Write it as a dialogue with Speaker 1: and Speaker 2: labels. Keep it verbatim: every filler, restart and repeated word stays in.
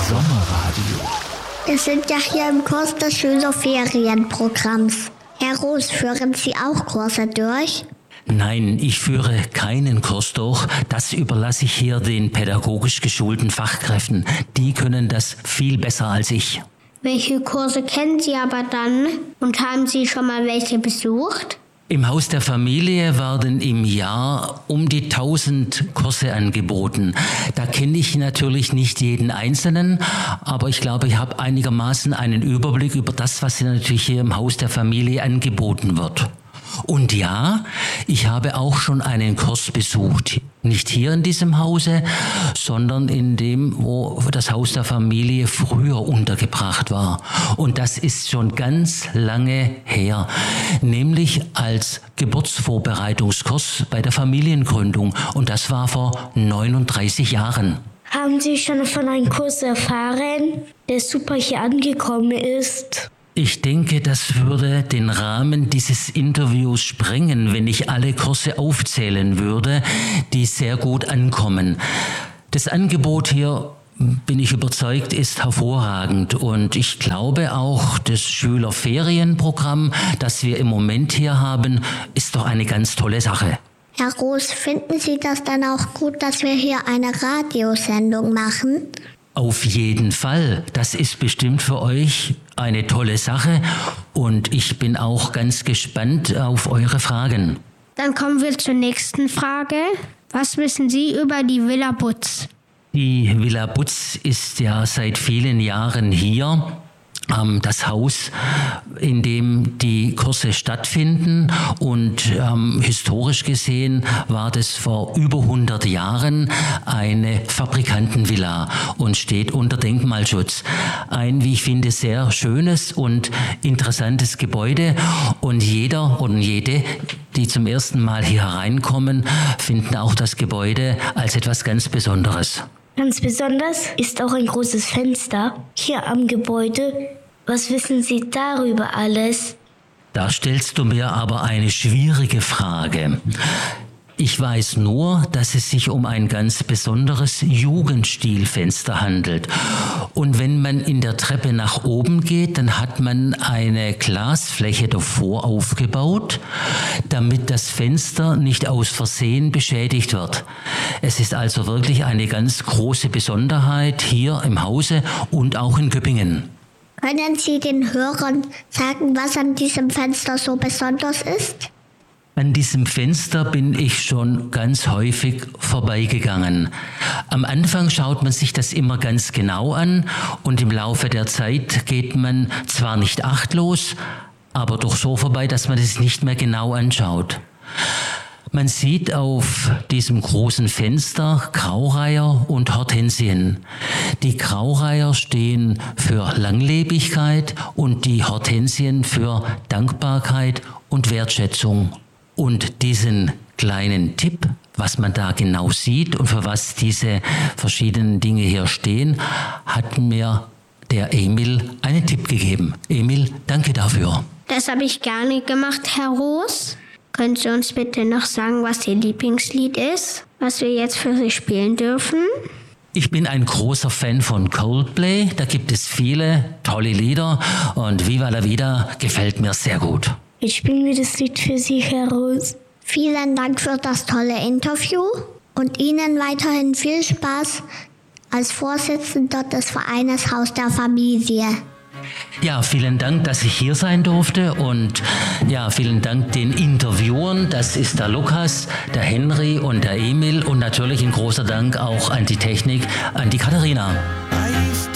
Speaker 1: Sommerradio.
Speaker 2: Wir sind ja hier im Kurs des Schülerferienprogramms. Herr Roos, führen Sie auch Kurse durch?
Speaker 3: Nein, ich führe keinen Kurs durch. Das überlasse ich hier den pädagogisch geschulten Fachkräften. Die können das viel besser als ich.
Speaker 2: Welche Kurse kennen Sie aber dann? Und haben Sie schon mal welche besucht?
Speaker 3: Im Haus der Familie werden im Jahr um die tausend Kurse angeboten. Da kenne ich natürlich nicht jeden Einzelnen, aber ich glaube, ich habe einigermaßen einen Überblick über das, was natürlich hier im Haus der Familie angeboten wird. Und ja, ich habe auch schon einen Kurs besucht. Nicht hier in diesem Hause, sondern in dem, wo das Haus der Familie früher untergebracht war. Und das ist schon ganz lange her. Nämlich als Geburtsvorbereitungskurs bei der Familiengründung. Und das war vor neununddreißig Jahren.
Speaker 4: Haben Sie schon von einem Kurs erfahren, der super hier angekommen ist?
Speaker 3: Ich denke, das würde den Rahmen dieses Interviews sprengen, wenn ich alle Kurse aufzählen würde, die sehr gut ankommen. Das Angebot hier, bin ich überzeugt, ist hervorragend. Und ich glaube auch, das Schülerferienprogramm, das wir im Moment hier haben, ist doch eine ganz tolle Sache.
Speaker 2: Herr Roos, finden Sie das dann auch gut, dass wir hier eine Radiosendung machen?
Speaker 3: Auf jeden Fall. Das ist bestimmt für euch eine tolle Sache und ich bin auch ganz gespannt auf eure Fragen.
Speaker 5: Dann kommen wir zur nächsten Frage. Was wissen Sie über die Villa Butz?
Speaker 3: Die Villa Butz ist ja seit vielen Jahren hier. Das Haus, in dem die Kurse stattfinden, und ähm, historisch gesehen war das vor über hundert Jahren eine Fabrikantenvilla und steht unter Denkmalschutz. Ein, wie ich finde, sehr schönes und interessantes Gebäude, und jeder und jede, die zum ersten Mal hier hereinkommen, finden auch das Gebäude als etwas ganz Besonderes.
Speaker 4: Ganz besonders ist auch ein großes Fenster hier am Gebäude. Was wissen Sie darüber alles?
Speaker 3: Da stellst du mir aber eine schwierige Frage. Ich weiß nur, dass es sich um ein ganz besonderes Jugendstilfenster handelt. Und wenn man in der Treppe nach oben geht, dann hat man eine Glasfläche davor aufgebaut, damit das Fenster nicht aus Versehen beschädigt wird. Es ist also wirklich eine ganz große Besonderheit hier im Hause und auch in Göppingen.
Speaker 2: Können Sie den Hörern sagen, was an diesem Fenster so besonders ist?
Speaker 3: An diesem Fenster bin ich schon ganz häufig vorbeigegangen. Am Anfang schaut man sich das immer ganz genau an und im Laufe der Zeit geht man zwar nicht achtlos, aber doch so vorbei, dass man es nicht mehr genau anschaut. Man sieht auf diesem großen Fenster Graureiher und Hortensien. Die Graureiher stehen für Langlebigkeit und die Hortensien für Dankbarkeit und Wertschätzung. Und diesen kleinen Tipp, was man da genau sieht und für was diese verschiedenen Dinge hier stehen, hat mir der Emil einen Tipp gegeben. Emil, danke dafür.
Speaker 5: Das habe ich gerne gemacht, Herr Roos. Können Sie uns bitte noch sagen, was Ihr Lieblingslied ist, was wir jetzt für Sie spielen dürfen?
Speaker 3: Ich bin ein großer Fan von Coldplay. Da gibt es viele tolle Lieder und Viva la Vida gefällt mir sehr gut.
Speaker 4: Ich spiele mir das Lied für Sie, Herr Roos.
Speaker 2: Vielen Dank für das tolle Interview und Ihnen weiterhin viel Spaß als Vorsitzender des Vereines Haus der Familie.
Speaker 3: Ja, vielen Dank, dass ich hier sein durfte, und ja, vielen Dank den Interviewern. Das ist der Lukas, der Henry und der Emil, und natürlich ein großer Dank auch an die Technik, an die Katharina.